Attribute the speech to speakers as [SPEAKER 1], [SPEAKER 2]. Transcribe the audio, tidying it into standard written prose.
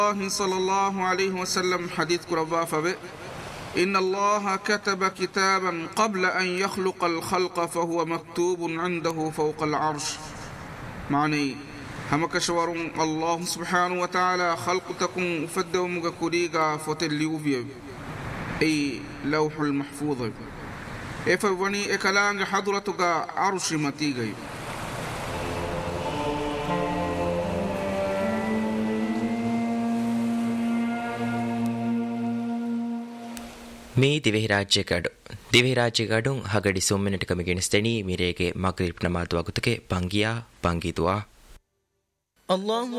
[SPEAKER 1] الله صلى الله عليه وسلم حديث كربا فبه إن الله كتب كتابا قبل أن يخلق الخلق فهو مكتوب عنده فوق العرش معني هم كشورون الله سبحانه وتعالى خلقتكم فدوم كريغا فتليوبيا أي لوح المحفوظ إفوني إكلان حضرتك عرش متيغي
[SPEAKER 2] ಮೀ ದಿವೆಹಿ ರಾಜ್ಯಗಡು ಹಗಡಿ ಸೊಮ್ಮೆನಟಕ ಮಿಗೆಣಿಸ್ತೇನಿ ಮೀರೇಗೆ ಮಗ್ರಿಬ್ ನಮಾಜ್ ವಗುತಕೆ ಬಂಗಿಯಾ ಬಂಗಿದುವಾ